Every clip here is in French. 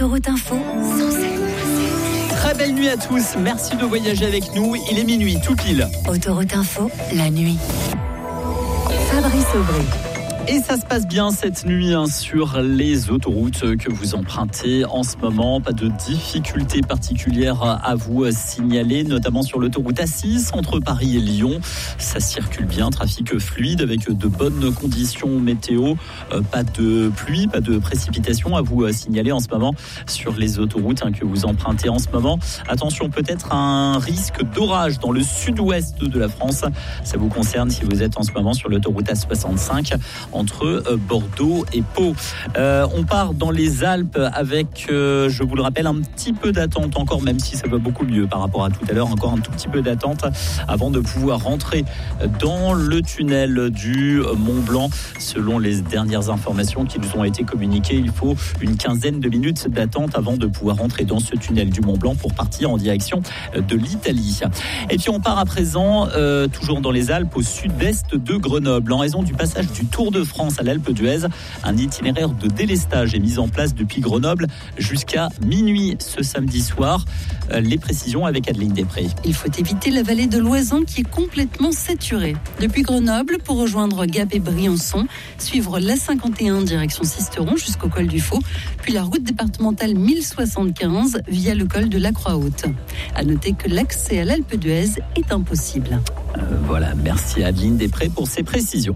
Autoroute Info, Très belle nuit à tous, merci de voyager avec nous. Il est minuit, tout pile. Autoroute Info, la nuit. Fabrice Aubry. Et ça se passe bien cette nuit sur les autoroutes que vous empruntez en ce moment. Pas de difficultés particulières à vous signaler, notamment sur l'autoroute A6 entre Paris et Lyon. Ça circule bien, trafic fluide avec de bonnes conditions météo. Pas de pluie, pas de précipitation à vous signaler en ce moment sur les autoroutes que vous empruntez en ce moment. Attention, peut-être un risque d'orage dans le sud-ouest de la France. Ça vous concerne si vous êtes en ce moment sur l'autoroute A65. Entre Bordeaux et Pau. On part dans les Alpes avec, je vous le rappelle, un petit peu d'attente encore, même si ça va beaucoup mieux par rapport à tout à l'heure, encore un tout petit peu d'attente avant de pouvoir rentrer dans le tunnel du Mont Blanc. Selon les dernières informations qui nous ont été communiquées, il faut une quinzaine de minutes d'attente avant de pouvoir rentrer dans ce tunnel du Mont Blanc pour partir en direction de l'Italie. Et puis on part à présent, toujours dans les Alpes, au sud-est de Grenoble, en raison du passage du Tour de France à l'Alpe d'Huez. Un itinéraire de délestage est mis en place depuis Grenoble jusqu'à minuit ce samedi soir. Les précisions avec Adeline Després. Il faut éviter la vallée de l'Oison qui est complètement saturée. Depuis Grenoble, pour rejoindre Gap et Briançon, suivre l'A51 direction Sisteron jusqu'au col du Faux, puis la route départementale 1075 via le col de la Croix-Haute. À noter que l'accès à l'Alpe d'Huez est impossible. Voilà, merci Adeline Després pour ces précisions.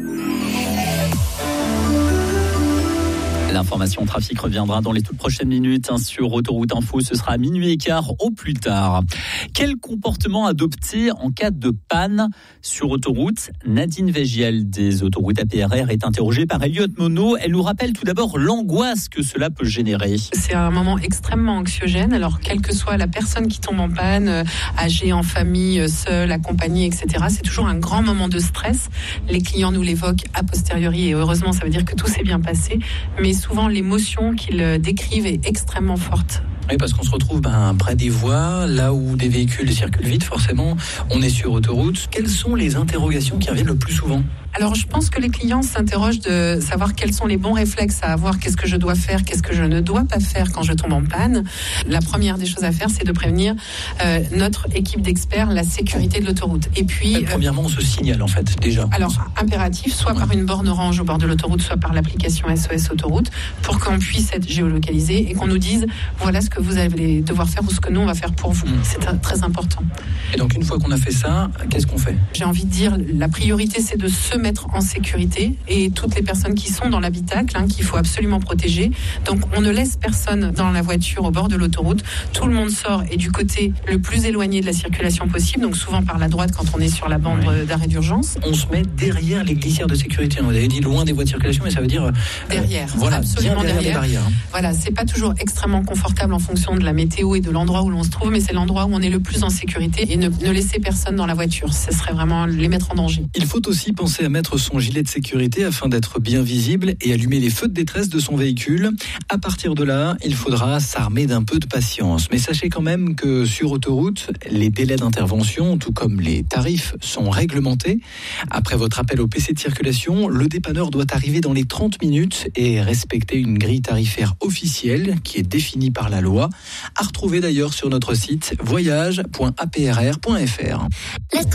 L'information trafic reviendra dans les toutes prochaines minutes sur Autoroute Info. Ce sera à minuit et quart au plus tard. Quel comportement adopter en cas de panne sur autoroute ? Nadine Végiel des autoroutes APRR est interrogée par Elliot Monod. Elle nous rappelle tout d'abord l'angoisse que cela peut générer. C'est un moment extrêmement anxiogène. Alors, quelle que soit la personne qui tombe en panne, âgée, en famille, seule, accompagnée, etc., c'est toujours un grand moment de stress. Les clients nous l'évoquent a posteriori et heureusement, ça veut dire que tout s'est bien passé. Mais souvent, l'émotion qu'ils décrivent est extrêmement forte. Oui, parce qu'on se retrouve près des voies, là où des véhicules circulent vite, forcément, on est sur autoroute. Quelles sont les interrogations qui reviennent le plus souvent ? Alors, je pense que les clients s'interrogent de savoir quels sont les bons réflexes à avoir, qu'est-ce que je dois faire, qu'est-ce que je ne dois pas faire quand je tombe en panne. La première des choses à faire, c'est de prévenir notre équipe d'experts la sécurité de l'autoroute. Et puis, premièrement, on se signale en fait déjà. Alors, impératif, soit par une borne orange au bord de l'autoroute, soit par l'application SOS Autoroute, pour qu'on puisse être géolocalisé et qu'on nous dise voilà ce que vous allez devoir faire ou ce que nous on va faire pour vous. C'est très important. Et donc, une fois qu'on a fait ça, qu'est-ce qu'on fait ? J'ai envie de dire, la priorité, c'est de se mettre en sécurité et toutes les personnes qui sont dans l'habitacle, qu'il faut absolument protéger. Donc, on ne laisse personne dans la voiture au bord de l'autoroute. Tout le monde sort et du côté le plus éloigné de la circulation possible, donc souvent par la droite quand on est sur la bande d'arrêt d'urgence. On se met derrière les glissières de sécurité. On avait dit loin des voies de circulation, mais ça veut dire derrière. Voilà, absolument bien derrière les barrières. Voilà, c'est pas toujours extrêmement confortable en fonction de la météo et de l'endroit où l'on se trouve, mais c'est l'endroit où on est le plus en sécurité et ne laisser personne dans la voiture. Ce serait vraiment les mettre en danger. Il faut aussi penser à mettre son gilet de sécurité afin d'être bien visible et allumer les feux de détresse de son véhicule. À partir de là, il faudra s'armer d'un peu de patience. Mais sachez quand même que sur autoroute, les délais d'intervention, tout comme les tarifs, sont réglementés. Après votre appel au PC de circulation, le dépanneur doit arriver dans les 30 minutes et respecter une grille tarifaire officielle qui est définie par la loi. À retrouver d'ailleurs sur notre site voyage.aprr.fr.